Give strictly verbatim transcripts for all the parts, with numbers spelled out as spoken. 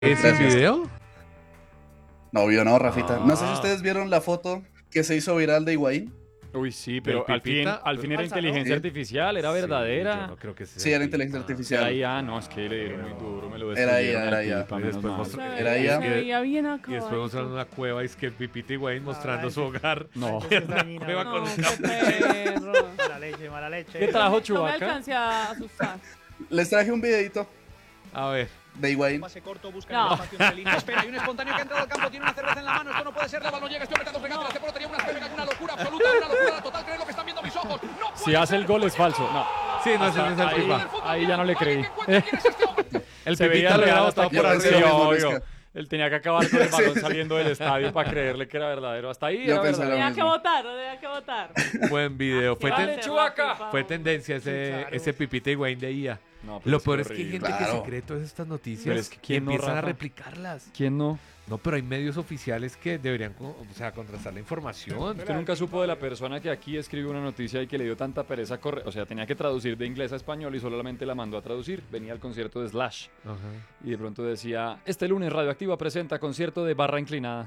¿Ese Gracias. video? No vio, no, Rafita. No sé si Ah. ustedes vieron la foto que se hizo viral de Higuaín. Uy, sí, pero ¿Del al fin, Pipita? al fin era Falsa, ¿no? inteligencia Sí. artificial, era Sí, verdadera. yo no creo que sea Sí, era el inteligencia Pipa. artificial. Era I A, no, es que le dieron muy duro, me lo Era destruyeron I A, era al I A. Pipa, Y menos después mal. mostró- Se Era veía, ella. se veía bien Y acabado. después mostraron una cueva y es que Pipita Higuaín mostrando Ay, su hogar. No. Ay, qué dañina, cueva ¿no? con No, un qué campo. perro. Mala leche, mala leche. ¿Qué trajo No me Chewbacca? alcancé a asustar. Les traje un videito A ver. de Higuaín. Pase corto, busca No. el espacio entre líneas. Espera, hay un espontáneo que ha entrado al campo, tiene una cerveza en la mano. Esto no puede ser, la balón llega, estoy apretando, pegando, hace portería, una cerveza, una locura absoluta, una locura total, creer lo que están viendo mis ojos. No Si puede hace el ser, gol no es puede falso. ser. No. Sí, no, ese no es el Ahí- Pipa. ahí ya no le creí. ¿Alguien encuentra quién es este hombre? Se El veía Pipita lo real había hasta botado que Yo por pensé sí, lo arriba. mismo, obvio. Luisca. Él tenía que acabar con el balón Sí. saliendo del estadio para creerle que era verdadero. Hasta ahí Yo era pensé lo verdadero. Tenía mismo. que votar, no tenía que votar. Buen video. Fue, Vale, ten- Vale, Chewbacca. Rafa, fue por tendencia Sí, ese, claro. ese Pipita Higuaín de I A. No, pero Lo es peor es que hay horrible. gente que Claro. se cree todas estas noticias Pero es que y ¿quién no, empiezan a Rafa? replicarlas. ¿Quién no? No, pero hay medios oficiales que deberían co- o sea, contrastar la información. Usted nunca supo de la persona que aquí escribió una noticia y que le dio tanta pereza correr. O sea, tenía que traducir de inglés a español y solamente la mandó a traducir. Venía al concierto de Slash Ajá. y de pronto decía: Este lunes Radioactiva presenta concierto de Barra Inclinada.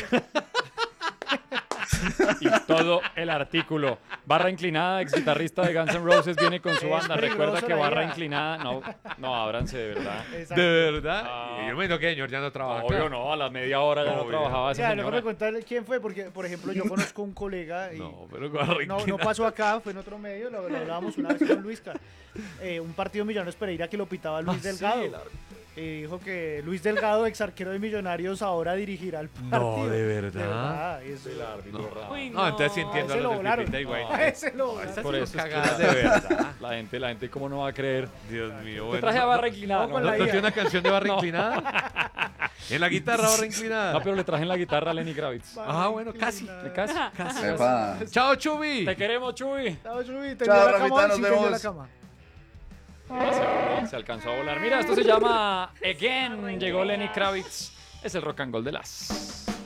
Y todo el artículo. Barra Inclinada, ex guitarrista de Guns N' Roses, viene con su Es banda. peligroso Recuerda que la Barra idea. Inclinada. No, no, ábranse de verdad. Exacto. ¿De verdad? Ah. Y yo me imagino que señor ya no trabaja acá. Obvio no, a la media hora ya no Obvio. trabajaba esa Ya, luego me señora. contarle quién fue, porque, por ejemplo, yo conozco un colega y No, pero Barra no, no Inclinada. pasó acá, fue en otro medio, lo, lo hablábamos una vez con Luisca. Eh, un partido de Millonarios Pereira que lo pitaba Luis Ah, sí, Delgado. la- Y dijo que Luis Delgado, ex arquero de Millonarios, ahora dirigirá el No, partido. ¿de verdad? y eso- El árbitro raro. Uy, No, entonces sí a entiendo ese a lo los de volaron. Pipita Higuaín. A ese lo volaron. Esas Por son eso es que cagadas la- de verdad. La gente, la gente, ¿cómo no va a creer? Dios mío, Te bueno. traje a Barra Inclinada. no, No, con ¿No, la no I A. tiene una canción de Barra No. Inclinada? En la guitarra Barra Inclinada. No, pero le traje en la guitarra a Lenny Kravitz. Ah, bueno, casi. Casi. Casi. Epa. Chao, Chubi. Te queremos, Chuy. Chao, Chuy, Chao, tendió la Rafita, cama, nos sí, tendió la vemos. cama. Se alcanzó a volar. Mira, esto se llama Again. Llegó Lenny Kravitz. Es el rock and roll de las.